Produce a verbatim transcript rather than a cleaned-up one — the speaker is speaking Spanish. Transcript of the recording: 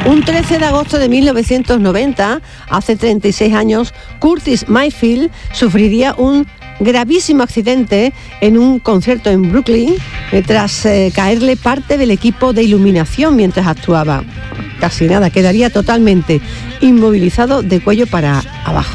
Un trece de agosto de mil novecientos noventa, hace treinta y seis años, Curtis Mayfield sufriría un gravísimo accidente en un concierto en Brooklyn eh, tras eh, caerle parte del equipo de iluminación mientras actuaba. Casi nada, quedaría totalmente inmovilizado de cuello para abajo.